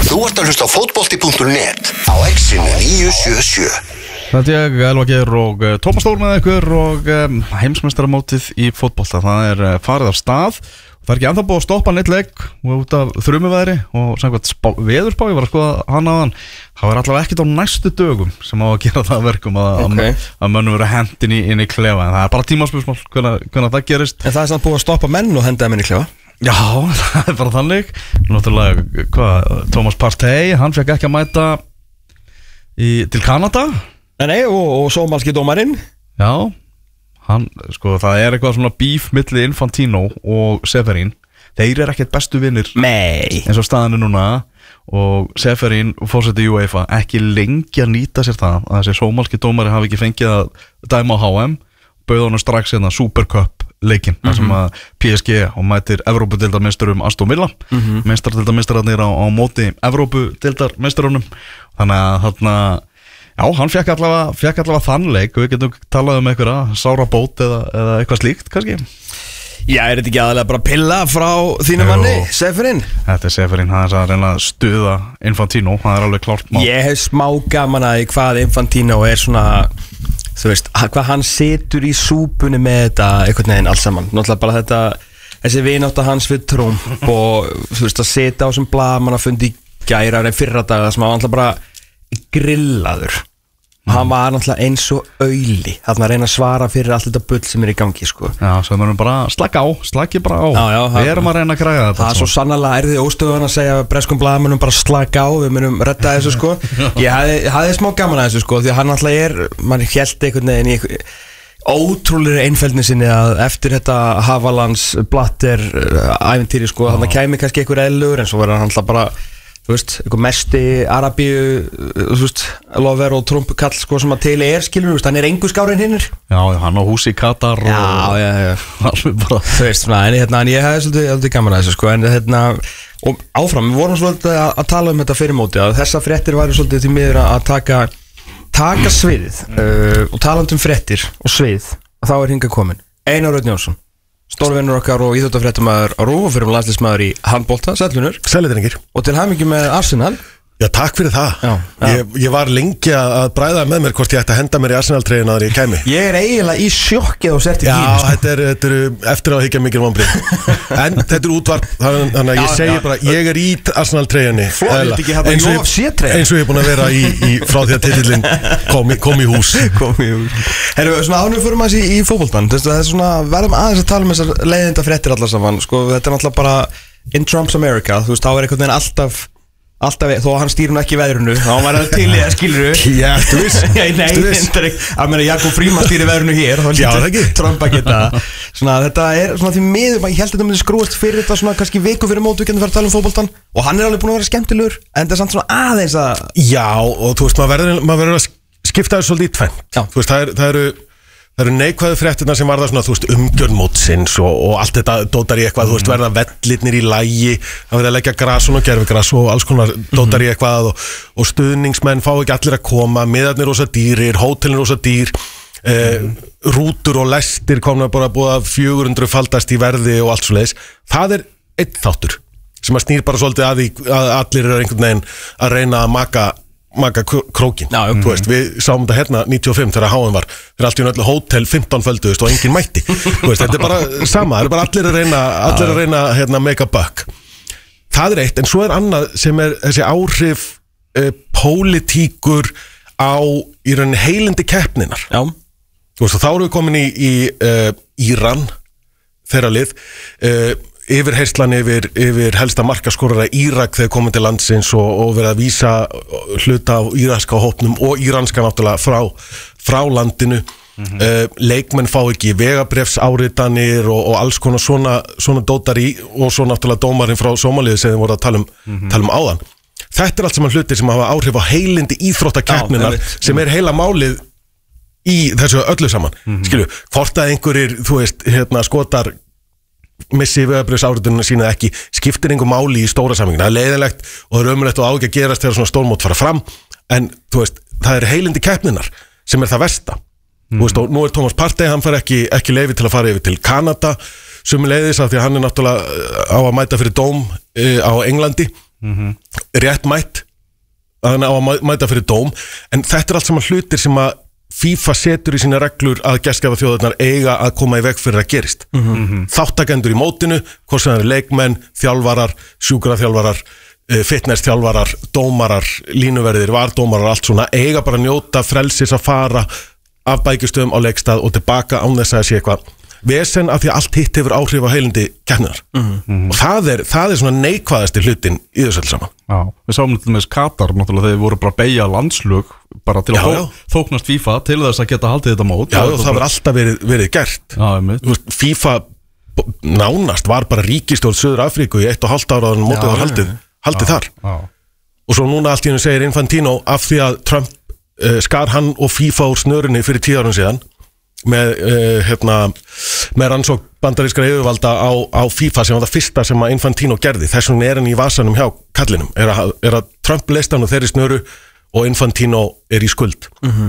Þú ert að hlusta á fótbolti.net á X-inu 977. Þetta er Elva Geir og Tómas Þór með ykkur og heimsmeistaramótið í fótbolta. Það farið af stað. Það ekki ennþá búið að stoppa neitt leik og út af þrumuveðri og samkvæmt veðurspá, ég var að skoða hann áðan. Það var allavega ekkert á næstu dögum sem á að gera það verkum að mönnum vera hendin inn í klefa. En það bara tímaspörsmál hvernig það gerist. En það samt búið að stoppa menn og henda þeim inn í klefa? Já, það bara þannig. Náttúrulega, Thomas Partey, hann fekk ekki að mæta til Kanada. Nei, og sómalski dómarinn. Já, hann, það eitthvað svona bíf milli Infantino og Seferin. Þeir ekkert bestu vinnir. Nei. Eins og staðinu núna. Og Seferin, forseti UEFA, ekki lengi að nýta sér það að þessi sómalski dómari hafi ekki fengið að dæma á HM. Bauð honum strax hérna Supercup leikinn, þar sem að PSG og mætir Evrópudeildarmeisturum Aston Villa, meistaradeildarmeistararnir á móti Evrópudeildarmeistarunum. Þannig að þarna, já, hann fekk allavega þann leik og við getum talað einhverja sára bót eða eitthvað slíkt kannski. Já, þetta ekki aðalega bara pilla frá þínu manni, Seferin? Þetta Seferin, hann að reyna að stuða Infantino, það alveg klárt mál. Ég hef smá gaman að hvað Infantino svona, þú veist, hvað hann situr í súpunni með þetta einhvern veginn alls saman. Náttúrulega bara þetta, þessi vinátta hans við Trump og þú veist að sita á sem blaðmann að fundi gæra en fyrra daga sem hann alltaf bara grillaður. Hann var náttúrulega eins og auðli þarna að reyna að svara fyrir allt þetta bull sem í gangi, sko. Já, svo við erum bara slaki bara á. Já, við erum að reyna að græða þetta. Það svo sannarlega erði óstöðan að segja breskum blaðmönnum bara slaka á, við munum redda þessu, sko. Ég hafði smá gaman að þessu, sko, því að hann náttúrulega mann hélt einhvern veginn í ótrúlega einfeldni sinni að eftir þetta Havalans Blatter ævintýri, sko, þannig kæmi kannski einhver eðlur en svo verður hann alltaf bara þú veist, einhver mesti Arabíu þú veist, lover og Trump kall sko sem að til skilur, þú veist, hann engu skárið en hinnir. Já, hann á húsi í Katar já. Alveg bara þú veist, svona, en ég hefði svolítið gaman að þessu, sko, en og áfram, við vorum svolítið að tala um þetta fyrir móti, að þessa fréttir væri svolítið til miður að taka sviðið og talandi um fréttir og svið, að þá hingað komin Einar Örn Jónsson, stórvinnur okkar og íþróttafréttamaður á RÚV og fyrir landsliðsmaður í handbolta, sælunur. Sæliðringir. Og til hamingju með Arsenal. Já, takk fyrir það. Já. Ég var lengi að bræða með mér hvort ég ætti að henda mér í Arsenal-treyjuna þegar ég kæmi. Ég eiginlega í sjokkið og sett í kínu. Já, þetta eru eftir að higgja mikil vonbrigði. En þetta útvarp, þannig að ég segi bara, ég í Arsenal-treyjunni. Eins og ég er búin að vera frá því að titillinn kom í hús. Herru, svona ánum fyrir maður í fótboltan. Það svona, verðum aðeins að tala um þessar leiðinda fréttir allar saman. Sko, þetta náttúrulega bara in Trump's America. Þú veist, þá einhvern veginn alltaf þó að hann stýr ekki veðrunu þá var það til í það, skilur Já, þú veist að meina Jakob Fríman stýri veðrunu hér þá lítur Trump að geta svona, þetta svona því miður, ég held að þetta myndi skrúast fyrir þetta svona kannski viku fyrir mót við getum verið að tala um fótboltan og hann alveg búin að vera skemmtilegur en það samt svona aðeins að Já, og þú veist, maður verður að skipta þessu svolítið í tvennt þú veist, það eru neikvæðu fréttirna sem varða svona, þú veist, umgjörn mótsins og allt þetta dótar í eitthvað, þú veist, verða vellirnir í lægi, það verða að leggja gras og gerfigras og alls konar dótar í eitthvað og stuðningsmenn fá ekki allir að koma, miðarnir rosa dýrir, hótelin rosa dýr, rútur og lestir komna bara búið að 400 faldast í verði og allt svo leiðis. Það einn þáttur sem að snýr bara svolítið að því að allir eru einhvern veginn að reyna að maka krókin. Þú veist, við sáum þetta hérna 95 þegar HM var fyrir allt í öllu hótel 15 földuðust og enginn mætti þú veist, þetta bara sama, það bara allir að reyna hérna make a buck. Það eitt, en svo annað sem þessi áhrif pólitíkur á í rauninni heilindi keppninar. Já. Þú veist, og þá erum við komin í Íran þeirra lið yfirherslan yfir helsta markaskorara Írak þegar komið til landsins og verið að vísa hluta á írakska hópnum og íranska náttúrulega frá landinu leikmenn fá ekki vegabrefsáritanir og alls konar svona dótar í og svo náttúrulega dómarinn frá Sómalíu sem við vorum að tala um áðan. Þetta allt saman hlutir sem hafa áhrif á heilindi íþróttakeppninar sem heila málið í þessu öllu saman skilju, hvort að einhverjir þú veist, skotar missi vegabrefsáritunum sína ekki skiptir einhver máli í stóra samhenginu, það leiðilegt og það ömurlegt og á ekki að gerast þegar svona stórmót fara fram en þú veist, það heilindi keppninar sem það versta þú veist, og nú Thomas Partey, hann fær ekki leyfi til að fara yfir til Kanada sömuleiðis af því að hann náttúrulega á að mæta fyrir dóm á Englandi rétt mætt að hann á að mæta fyrir dóm, en þetta allt saman hlutir sem að FIFA setur í sína reglur að gestgjafaþjóðirnar eiga að koma í veg fyrir að gerist. Þáttakendur í mótinu, hvort sem það eru leikmenn, þjálfarar, sjúkraþjálfarar, fitness-þjálfarar, dómarar, línuverðir, vardómarar, allt svona, eiga bara að njóta frelsis að fara af bækistöðum á leikstað og tilbaka án þess að sé eitthvað vesen af því að allt hitt hefur áhrif á heilindi keppninar. Og það er svona neikvæðasti hlutin í þessu alls saman. Já, við sáum til með Katar náttúrulega þegar voru bara að beygja landslög bara til að þóknast FIFA til þess að geta haldið þetta mót. Já, það var alltaf verið gert. Já, FIFA nánast var bara ríkistjórn Suður Afríku í 1,5 ára áður en mótið var haldið þar. Og svo núna allt í einu segir Infantino af því að Trump skar hann og FIFA úr snörunni fyrir 10 árum síðan með rannsókn bandarískra yfirvalda á FIFA sem var það fyrsta sem að Infantino gerði. Þess vegna er hann í vasanum hjá kallinum er að Trump leist hann og þeirri snöru og Infantino er í skuld.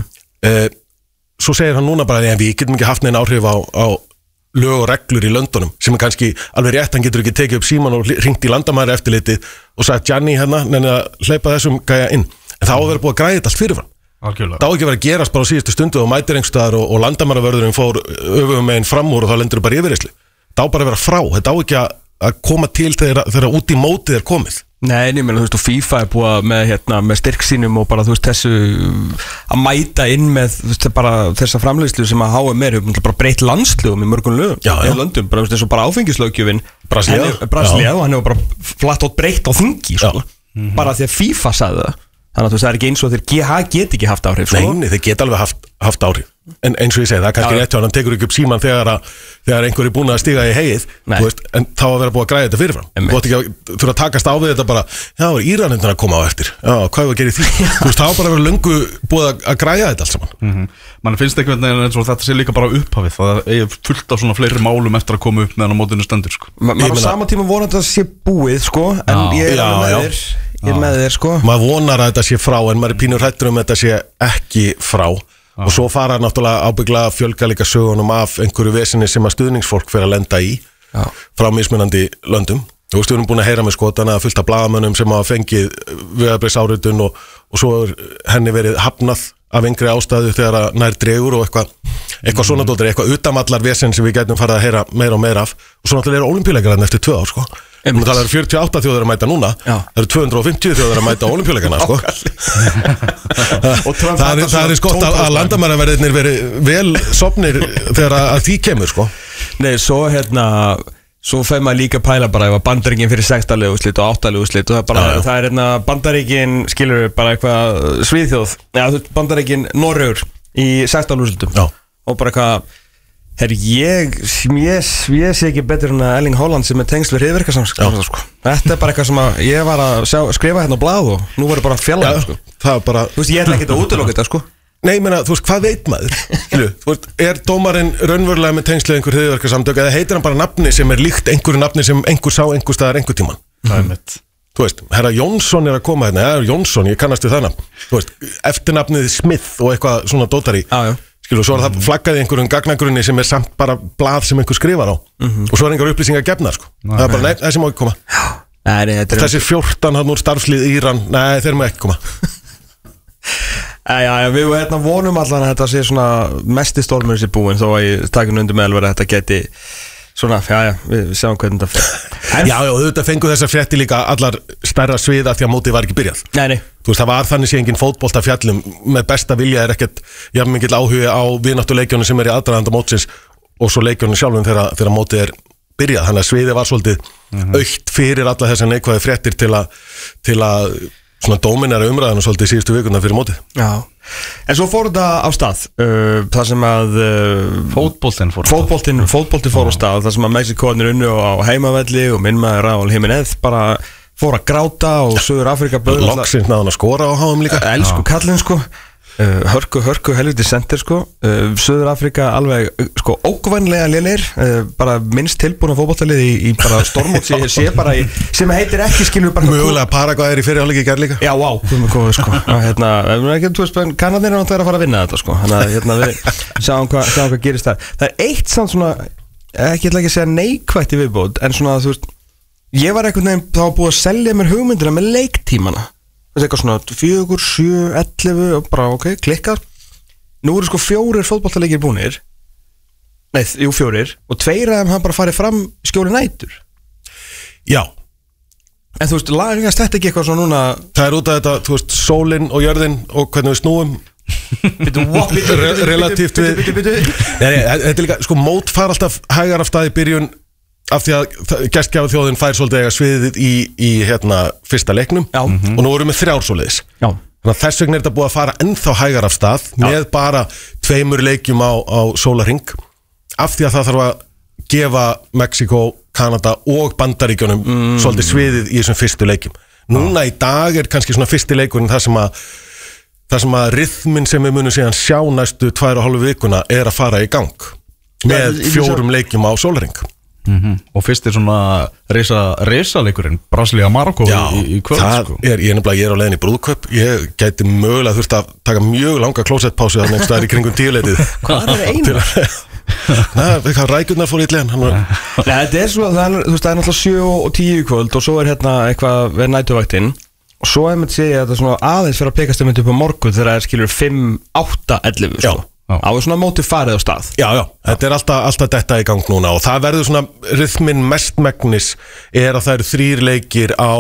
Svo segir hann núna bara að við getum ekki haft neina áhrif á lög og reglur í löndunum sem er kannski alveg rétt, hann getur ekki tekið upp síman og hringt í landamæri eftirlitið og sagt Gianni nenni að hleypa þessum gæja inn, en það á að vera búið að græða þetta allt fyrirfram. Það á ekki að vera að gerast bara á síðustu stundu og mætir einhverstaðar og landamæravörðurinn fór öfum meginn fram úr og þá lendur bara yfirreyslu. Það á bara að vera frá, þetta á ekki að koma til þegar út í mótið er komið. Nei, ég meina, þú veist, og FIFA er búið með styrk sínum og bara, þú veist, þessu að mæta inn með, þú veist, bara þessa framleiðslu sem að HM hefur bara breytt landslögum í mörgum löndum, bara, þú veist, eins og bara áfengislöggjöfin Brasilía og hann hefur bara flatt átt breytt á þingi, sko, bara því að FIFA sagði það. Þannig að þú veist, það er ekki eins og þeir get ekki haft áhrif, sko. Nei, þeir geta alveg haft áhrif. En eins og ég segi, það er kannski rétt hjá hann tekur ekki upp síman þegar einhver er búin að stiga í hegið, þú veist, en þá að vera búið að græða þetta fyrirfram. Þú ætti ekki að þurfa að takast á við þetta bara, já, Íranirnar að koma á eftir, já, hvað er að gera í því? Þú veist, þá bara vera löngu búið að græða þetta alls saman. Man finnst einhvern veginn eins og þetta sé líka bara upphafið, það er fullt af svona fleiri málum eftir að koma upp meðan á mótinu stendur, sko. Maður á sama tíma vonandi að sé búið, sko, en ég er með þér, sko. Maður vonar að þetta sé frá, en maður er pínur hræddur um að þetta sé ekki frá. Og svo fara náttúrulega ábygglega fjölga líka sögunum af einhverju vesinni sem að stuðningsfólk fyrir að lenda í frá mismunandi löndum. Þú veist, við erum búin að heyra með skotana að fullt af blaðamönnum sem hafa fengið vegabréfsáritun og svo er henni verið hafnað af einhverju ástæðu þegar að nær dregur og eitthvað svona dóttir, eitthvað utamallar vesen sem við gætum farið að heyra meira og meira af. Og svo náttúrulega eru ólympíuleikarnir eftir 2 ár, sko. Það eru 48 þjóðir að mæta núna. Það eru 250 þjóðir að mæta ólympíuleikana, sko. Það er skott að landamæraverðirnir veri vel sofnir þegar að því kemur, sko. Nei, svo fer maður líka pæla bara ef að Bandaríkin fyrir 16. úrslit og 8. úrslit og það er Bandaríkin, skilur við bara eitthvað Svíþjóð, Bandaríkin Noregur í 16. úrslitum og bara eitthvað ég sé ekki betur en að Erling Haaland sem er tengsl við hryðjuverkasamtök, sko. Þetta er bara eitthvað sem að ég var að skrifa hérna á blað og nú verður bara fjallað, sko. Það er bara, þú veist, ég ætla ekki að útiloka þetta, sko. Nei, ég meina, þú veist, hvað veit maður? Þú veist, er dómarinn raunverulega með tengsl við einhver hryðjuverkasamtök eða heitir hann bara nafni sem er líkt einhverju nafni sem einhver sá einhver staðar einhver tíman? Það er mitt. Þú veist, herra Jónsson er að koma hérna, Jónsson, ég kannast við það nafn. Þú veist, eftirnafnið Smith og eitthvað svona dótari. Skilu, svo er það flaggaði einhverjum gagnagrunni sem er samt bara blað sem einhver skrifar á og svo er einhver upplýsingar gefnar, sko. Það er bara, nei, þessi má ekki koma. Þessi 14 hann úr starfslið Íran, nei, þeir má ekki koma. Við vonum allan að þetta sé svona mesti stórmur sér búin þó að ég takinu undir með alveg að þetta geti svona, við sjáum hvernig þetta fyrir. Já, þetta fengu þessar frétti líka allar stærra sviða því að mótið var ekki byrjað. Nei. Þú veist, það var þannig sé engin fótbolta fjallum með besta vilja er ekkert jafn mikill áhugi á vináttuleikjónu sem er í aðdraganda mótsins og svo leikjónu sjálfum þegar mótið er byrjað. Þannig að sviðið var svolítið aukt fyrir alla þessar neikvæðu fréttir til að svona dóminera umræðan og svolítið síðustu vikuna fyrir mótið. Já, en svo fór þetta á stað þar sem að fótboltinn fór á stað þar sem að Mexikoðnir unnu á heimavelli og minn maður Raúl Jiménez bara fór að gráta og Suður Afrika loksins náðan að skora á HM líka. Elsku kallinn, sko. Hörku helviti sendir, sko. Suður Afrika alveg, sko, ókvænlega lélegir, bara minnst tilbúin á fótboltalið í bara stormót sem heitir ekki, skilur bara mögulega Paraguay er í fyrirháleiki í gær líka. Já, sko. Þú veist, Kanadinn er náttúrulega að fara að vinna þetta, sko. Þannig að við sjáum hvað gerist þar. Það er eitt samt svona, ég ætla ekki að segja neikvætt í viðbót, en svona, þú veist, Ég var einhvern veginn þá búið að selja mér hugmyndina með leiktímana. Það eitthvað svona 4, 7, 11 og bara ok, klikkað. Nú eru sko 4 fótboltaleikir búnir. Nei, 4 og 2 af þeim hafa bara farið fram skjóli nætur. Já. En þú veist, lagast þetta ekki eitthvað svona núna? Það er út af þetta, þú veist, sólin og jörðin og hvernig við snúum relatíft við Nei, þetta er líka, sko, mót fara alltaf hægar af stað í byrjun af því að gestgjafa þjóðin fær svolítið eiga sviðið í fyrsta leiknum og nú erum við 3 svoleiðis. Já. Þannig að þess vegna er þetta búið að fara ennþá hægar af stað með bara 2 leikjum á sólarhring af því að það þarf að gefa Mexíkó, Kanada og Bandaríkjunum svolítið sviðið í þessum fyrstu leikjum. Núna í dag er kannski svona fyrsti leikurinn það sem að rytmin sem við munum síðan sjá næstu 2,5 vikuna er að fara í gang með 4 leikjum á sólarhring. Og fyrst er svona reysaleikurinn Brasilía-Marokko í kvöld. Ég er á leiðin í brúðkaup. Ég gæti mögulega þurft að taka mjög langa klósettpásu að nefnst það í kringum 10-leitið. Hvað er Einar? Það rækjurnar fór í illiðan. Þetta er svo, það er náttúrulega 7 og 10 í kvöld og svo er hérna eitthvað við nætuvaktinn og svo er með að segja að þetta svona aðeins fyrir að pekast upp á morgun þegar það skilur 5, 8, 11 sko. Á svona móti farið á stað. Já, þetta er alltaf detta í gang núna og það verður svona rytmin mestmegnis er að það eru 3 leikir á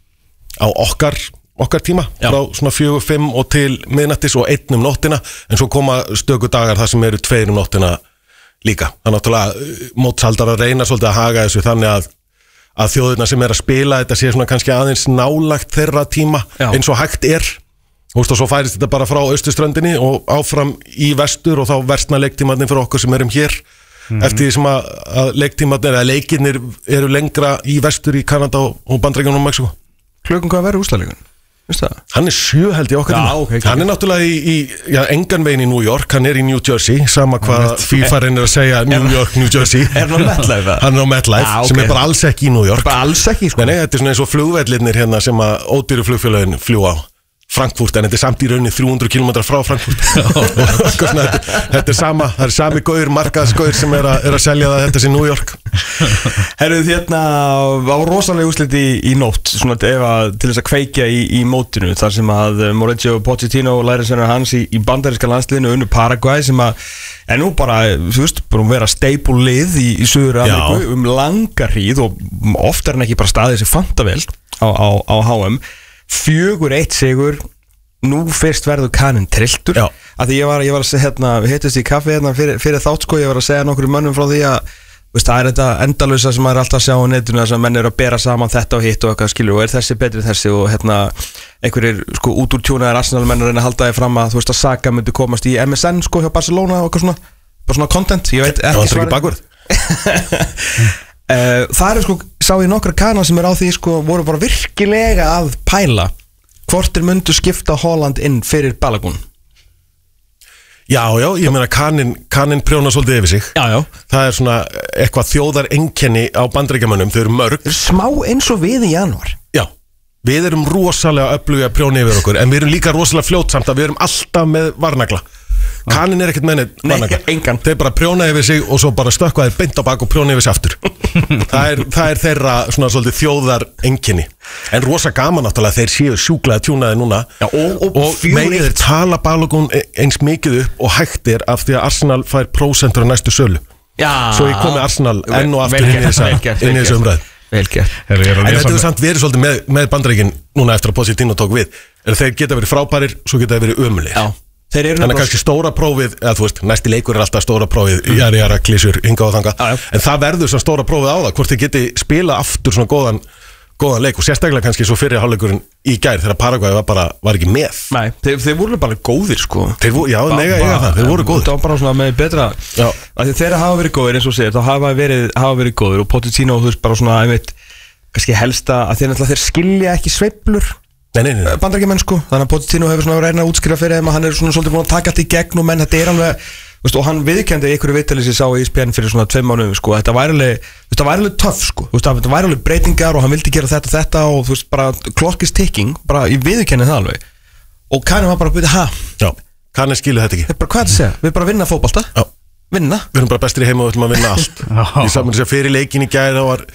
okkar tíma frá svona 4, 5 og til miðnættis og 1 nóttina en svo koma stöku dagar þar sem eru 2 nóttina líka. Það er náttúrulega mótshaldar að reyna svolítið að haga þessu þannig að þjóðirna sem er að spila þetta sé svona kannski aðeins nálagt þeirra tíma eins og hægt er. Þú veist og svo færist þetta bara frá austurströndinni og áfram í vestur og þá versna leiktímarnir fyrir okkur sem erum hér eftir því sem að leiktímarnir eða leikirnir eru lengra í vestur í Kanada og Bandaríkjunum og Mexíkó. Klukkan hvað verður úrslagleikurinn? Hann er 7 held í okkar tíma. Okay. Hann er náttúrulega í engan veginn í New York, hann er í New Jersey sama hvað FIFA reynir að segja New York, New Jersey. Er hann á MetLife? Hann er á MetLife sem er bara alls ekki í New York. Bara alls ekki sko? Nei, þetta er svona eins og flugvellirnir hérna sem að ódýru flugfélögin fljúa á Frankfurt, en þetta er samt í rauninni 300 km frá Frankfurt. Þetta er sama, það er sami gaur, markaðsgaur sem er að selja það, þetta sé New York. Herruð hérna á rosalega úrslit í nótt svona til þess að kveikja í mótinu þar sem að Mauricio Pochettino og lærisveinar hans í bandaríska landsliðinu unnu Paraguay sem að er nú bara, þú veist, bara vera staple lið í Suður-Ameríku langa hríð og oftar en ekki bara staðið sér fantavel á HM 4-1 sigur. Nú fyrst verður kaninn trilltur af því ég var að segja hérna, við hittist í kaffi hérna fyrir þátt sko, ég var að segja nokkur mönnum frá því að veist, það er þetta endalausa sem maður er alltaf að sjá á netinu þess að menn eru að bera saman þetta og hitt og eitthvað skilur og er þessi betri þessi og hérna einhverjir sko út úr tjúnaðar Arsenal menn reyna að halda því fram að þú veist að Saka myndi komast í MSN sko hjá Barcelona og eitthvað svona bara svona content, ég veit ekki svarið. Það er sko, sá ég nokkra kana sem er á því sko, voru bara virkilega að pæla hvort er myndu skipta Haaland inn fyrir Balogun. Já, ég meina kaninn prjóna svolítið yfir sig. Já. Það er svona eitthvað þjóðareinkenni á Bandaríkjamönnum, þau eru mörg. Smá eins og við í janúar. Já, við erum rosalega öflugir að prjóna yfir okkur, en við erum líka rosalega fljótsamt að við erum alltaf með varnagla. Kaninn er ekkert með varnagla. Engan. Þeir bara prjóna yfir sig og svo bara stökkva þeir beint á bak og prjóna yfir sig aftur. Það er þeirra svona svolítið þjóðareinkenni. En rosa gaman náttúrulega þeir séu sjúklega tjúnaði núna. Já, og megið þeir tala Balogun eins mikið upp og hægt er af því að Arsenal fær prósentur á næstu sölu. Já. Svo ég komi Arsenal enn og aftur inn í þessu umræð. Vel gert. En þetta er samt verið svolítið með Bandaríkin núna eftir að Pochettino tók við. Þeir geta verið frábærir, svo geta þeir verið ömulegir. Þannig að kannski stóra prófið, eða þú veist, næsti leikur er alltaf stóra prófið, jara klísur, hinga og þanga, en það verður svona stóra prófið á það, hvort þið geti spila aftur svona góðan leik og sérstaklega kannski svo fyrir hálfleikurinn í gær þegar Paraguay var ekki með. Nei, þeir voru bara góðir sko. Þeir voru góðir. Það var bara svona með betra, þeir hafa verið góðir eins og segir, þá hafa verið góðir og Pochettino, þú veist, bara svona, einmitt, kannski helsta að þeir skilja ekki sveiflur. Nei. Bandaríkjamenn sko, þannig að Pochettino hefur svona reyna að útskýra fyrir þeim að hann er svona svolítið búin að taka allt í gegn og menn þetta er alveg, veist, og hann viðurkenndi í einhverju viðtali sem ég sá í ESPN fyrir svona 2 mánuðum sko, þetta væri alveg töff sko, þetta væri alveg breytingar og hann vildi gera þetta og þú veist bara clock is ticking, bara ég viðurkenni það alveg og Kaninn var bara að byrja Já, Kaninn skilu þetta ekki. Þetta er bara hvað að segja, við bara vinna fótbolta. Já. Vinna. Við erum bara bestir í heima og við ætlum að vinna allt. Ég sá mér þess að fyrir leikin í gær þá var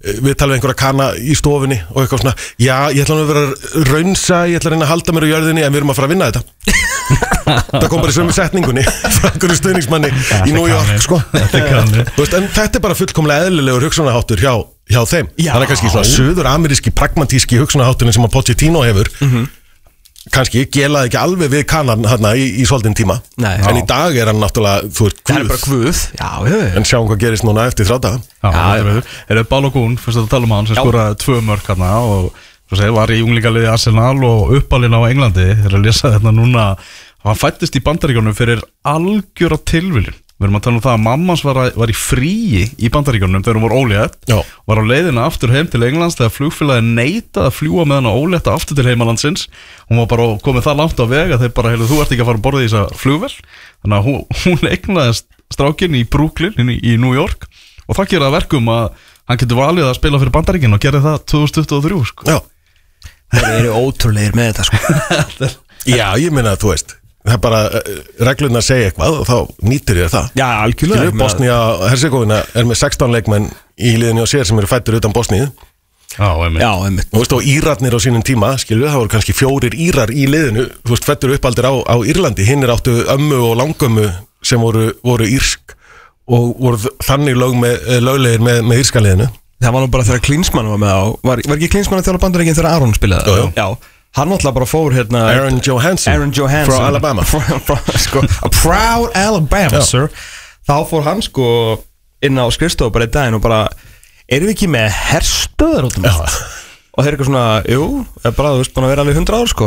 við talum einhverja kana í stofunni og eitthvað svona, já, ég ætla að vera raunsa, ég ætla að reyna að halda mér á jörðinni en við erum að fara að vinna þetta það kom bara í sömu setningunni frá einhverju stuðningsmanni í New York sko. Veist, en þetta er bara fullkomlega eðlilegur hugsunarháttur hjá þeim það er kannski svona suður-ameríski pragmatíski hugsunarhátturinn sem að Pochettino hefur kannski gelaði ekki alveg við kanan hérna í svolítinn tíma. Nei, en í dag er hann náttúrulega, þú veist, það er bara guð en sjáum hvað gerist núna eftir 3 daga. Er það Balogun, fyrst að tala hann sem skoraði 2 mörk hérna og svo segir, var í unglingaliði Arsenal og uppalinn á Englandi þegar að lesa þetta núna hann fættist í Bandaríkjunum fyrir algjöra tilviljun. Við erum að tala það að mammans var í fríi í Bandaríkjunum þegar hún var ólétt var á leiðina aftur heim til Englands þegar flugfélagi neitaði að fljúga með hann á ólétta aftur til heimalandsins hún var bara komið það langt á veg að þeir bara þú ert ekki að fara að borða í þessa flugvél þannig að hún eignaðist strákinn í Brooklyn í New York og það gera verkum að hann getur valið að spila fyrir Bandaríkin og gerði það 2023 sko. Það eru ótrúlegir með þetta sko. Já, ég meina að þú veist það er bara reglurna að segja eitthvað og þá nýtir ég það. Já, algjörlega. Bosnia-Herzegovina er með 16 leikmenn í liðinni á sér sem eru fættir utan Bosníu. Já, einmitt. Þú veist, og Írarnir á sínum tíma, skilju, það voru kannski 4 Írar í liðinu, þú veist, fættir uppaldir á Írlandi, hinnir áttu ömmu og langömmu sem voru írsk og voru þannig löglegir með írska liðinu. Það var nú bara þegar Klinsmann var með á, var ekki Klinsmann að þjála Bandaríkin þegar Aron spilaði? Já. Hann náttúrulega bara fór hérna Aaron Johansson frá Alabama sko, a proud Alabama sir. Þá fór hann sko inn á skrifstofu bara í daginn og bara erum við ekki með herstöðar út og þeir eru eitthvað svona, jú bara þú veist, búin að vera alveg 100 ár sko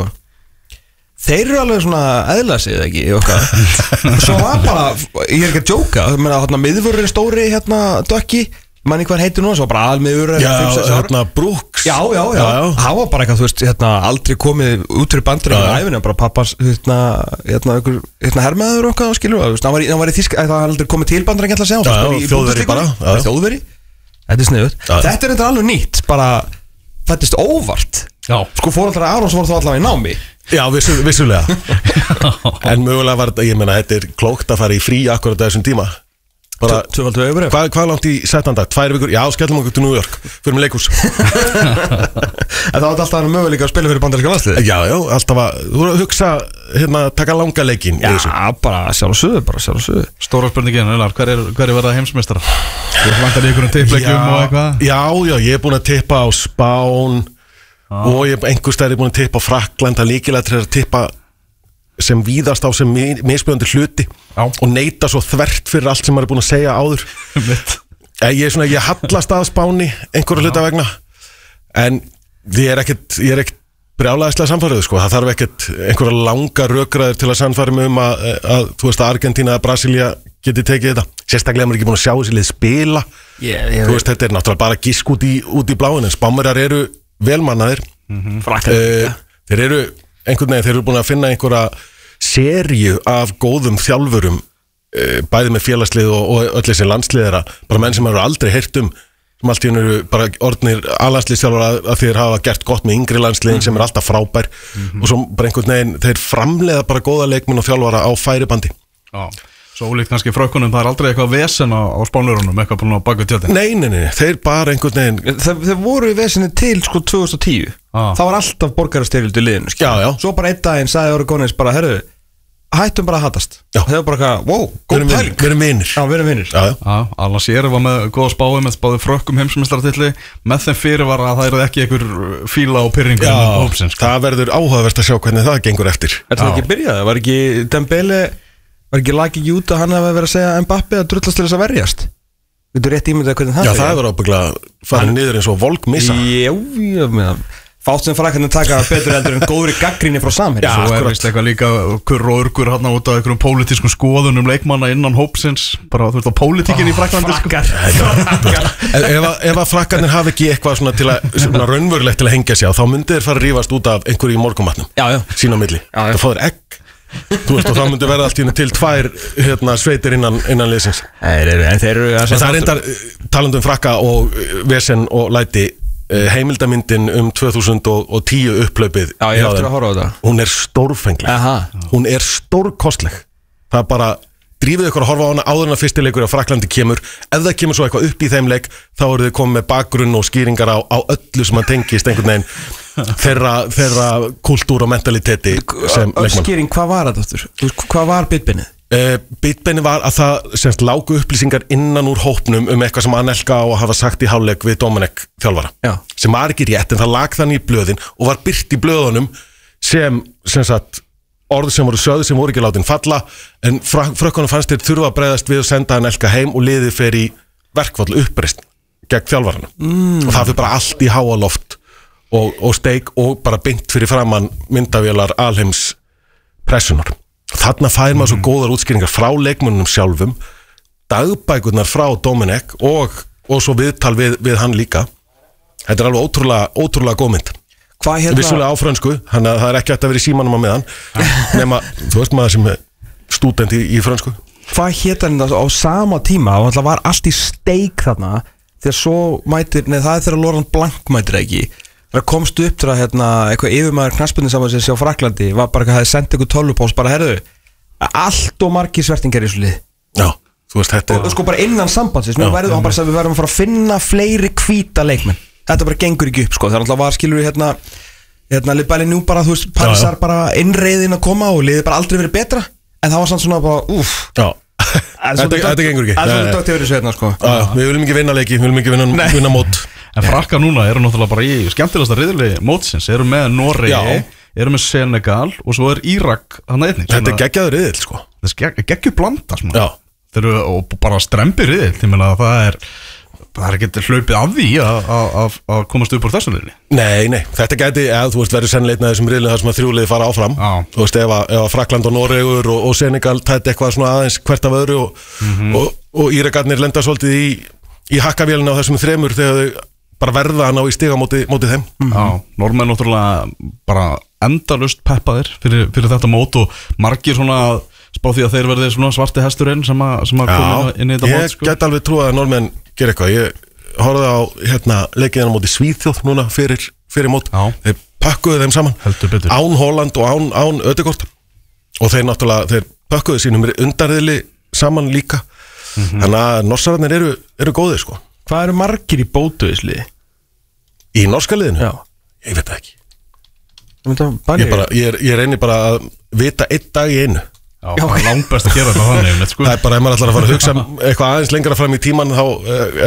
þeir eru alveg svona eðlasið ekki svo var bara, ég er ekki að djóka hérna miðvörður stóri hérna dökki manni hvað heitir nú, svo bara almiður hérna Brooks Já, hann var bara eitthvað, þú veist, hérna aldrei komið út fyrir Bandaríkjunum á ævinni, bara pappas hérna hermaður okkar, skilur hann var í Þýsk, það var aldrei komið til Bandaríkjunum að segja þjóðveri bara þjóðveri, þetta er sniðut þetta er þetta alveg nýtt, bara fættist óvart sko fóreldrar Arons voru þá allavega í námi Já, vissulega en mögulega var þetta, ég meina, þetta er klókt að fara í frí akkurat þessum tíma Hvað langt í settandag? 2 vikur? Já, skellum okkur til New York fyrir með leikhús En það var alltaf möguleika að spila fyrir bandaríska landslið Já, alltaf að, þú voru að hugsa hérna, taka langa leikin Já, bara sjálfsögðu Stóra spurningin, hver er verða heimsmeistara? Þú vantar í einhverjum tippleikjum og eitthvað? Já, ég er búin að tippa á Spán og ég er einhver stæri búin að tippa á Frakkland það líkilega að tippa sem víðast á sem mismunandi hluti og neita svo þvert fyrir allt sem maður er búin að segja áður ég hallast að Spáni einhverju hluta vegna en ég er ekkert brjálæðislega samfærið sko. Það þarf ekkert einhverja langa rökræður til að sannfæra mig að þú veist að Argentína eða Brasilia geti tekið þetta sérstaklega maður ekki búin að sjá þessi lið spila þú veist þetta er náttúrulega bara gísk út í bláin en Spánverjar eru velmannaðir þeir eru einhvern veginn, þeir eru búin að finna einhverja seríu af góðum þjálfurum bæði með félagslið og öll þessi landsliðara bara menn sem eru aldrei heyrt sem allt í hennu eru bara orðnir aðlandsliðstjálfara að þeir hafa gert gott með yngri landsliðin sem er alltaf frábær og svo bara einhvern veginn, þeir framleiða bara góða leikmenn og þjálfara á færibandi Svo ólíkt kannski frökkunum, það er aldrei eitthvað vesen á Spánverjunum, eitthvað búin á baku tjöldin Nei, þeir bara einhvern veginn Þeir voru í vesinni til sko 2010 Það var alltaf borgarastyrjöld í liðinu Já. Svo bara einn daginn sagði Orgonis bara, herru, hættum bara að hatast Þeir var bara eitthvað, wow, góð pæling Við erum vinir Já, við erum vinir Allan sér var með góða spái með spáði frökkum heimsmeistaratilli með þeim fyrir var að það eru ekki einhver fíla og pyrringur Það verður áhugavert að sjá hvernig það gengur eftir Þetta ekki byrjaði, var ekki Dembele Var ekki lagi jút að hann hafi verið að segja Mbappe að drullast til þess að verjast Þú veit rétt ímyndað hvernig það Já, það var ábygglega farið niður eins og volkmissa Já, fátt sem frækkarnir taka betur heldur en góðri gaggrinni frá Samherji Svo er vist eitthvað líka kurr og urgur hann út af einhverjum pólitískum skoðunum leikmanna innan hópsins bara þú veist á pólitíkin í Frakklandi Ef að frakkarnir hafi ekki eitthvað svona raunverulegt til að hengja sig á þá myndi þeir fara að rífast út af einhverju í morgunmatnum sín á milli það fá þeir egg Þú veist og þá myndi verða allt í henni til 2 sveitir innan liðsins En þeir eru það er reyndar talandi Frakka og vesen og læti heimildamyndin 2010 upplaupið Já, ég eftir að horfa á þetta Hún er stórfengleg Hún er stórkostleg Það bara drífið ykkur að horfa á hana áður en að fyrsti leikur á Frakklandi kemur. Ef það kemur svo eitthvað upp í þeim leik, þá eru þið komið með bakgrunn og skýringar á öllu sem hann tengist einhvern veginn þeirra kultúr og mentaliteti sem leikmann. Skýring, hvað var þetta aftur? Hvað var bitbeinið? Bitbeini var að það semst lágu upplýsingar innan úr hópnum eitthvað sem Anelka á að hafa sagt í hálfleik við Domenech þjálfara, sem var ekki rétt en það lag þannig í blöðin og var birt í blöðunum sem sagt orð sem voru sögð sem voru ekki látin falla en frökkunum fannst þér þurfa að bregðast við og senda Anelka heim og liðið fer í verkfall uppreist gegn þjálfaranum og það fyrir bara allt í háa loft og steik og bara beint fyrir framann myndavélar alheims pressunar. Þarna fær maður svo góðar útskýringar frá leikmönnum sjálfum, dagbækurnar frá Domenech og svo viðtal við hann líka. Þetta er alveg ótrúlega góð mynd. Vissulega á frönsku, þannig að það er ekki hægt að vera í símanum á meðan nema, þú veist maður sem er stúdent í frönsku. Hvað hét hann á sama tíma og það var allt í steik þarna þegar svo mætir, það er þegar Laurent Blanc mætir ekki. Það komst upp til að eitthvað yfirmaður knattspyrnusambandsins á Frakklandi var bara að það sendi eitthvað tölvupóst bara herðu, allt og margir svertingar í þessu lið. Já, þú veist þetta og sko bara innan sambandsins, nú verðum hann bara að við verðum að fara að finna fleiri hvíta leikmenn. Þetta bara gengur ekki upp sko, það er alltaf var skilur við liðbæli nú bara, þú veist, Parísar bara innreiðin að koma og liðið bara aldrei verið betra, en það var samt svona bara Já. Þetta gengur ekki. Það er svona dögt yfir þessu sko. Við viljum ekki vinna leiki, við viljum ekki vinna mót. En Frakkar núna eru náttúrulega bara í skemmtilegasta riðli mótsins, eru með Noregi, eru með Senegal og svo Írak þannig einnig. Þetta er geggjaður riðil sko. Þetta er geggjuð blanda svona. Þeir eru og bara strempi riðil, ég meina að það er ekki hlaupið af því að komast upp úr þessu riðli. Nei, þetta gæti, þú veist, verður sennilega einn af þessum riðlum þar sem að þrjúliði fara áfram. Þú veist, ef Frakkland og Noregur og Senegal tæti eitthvað svona aðeins hvert af öðru og Írakarnir lenda svolítið í hakkavélina á þessum þremur þegar þau bara verða að ná í stiga móti þeim. Já, Normenn náttúrulega bara endalaust peppaðir fyrir þetta mót og margir svona spá því að þeir verði svona svarti hesturinn sem að koma inn í þetta mót sko. Ég get alveg trúið að Normenn gera eitthvað. Ég horfði á leikiðan á móti Svíþjóð núna fyrir mót. Þeir pökkuðu þeim saman án Holland og án Ödegård og þeir náttúrulega pökkuðu sínum undanriðli saman líka. Þannig að norsararnir eru góðir sko. Hvað eru margir í bótuðisliði? Í norska liðinu? Já. Ég veit það ekki. Ég reyni bara að vita einn dag í einu. Já, það er langt best að gera þetta þannig. Það er bara ef maður ætlar að fara að hugsa eitthvað aðeins lengra fram í tíman þá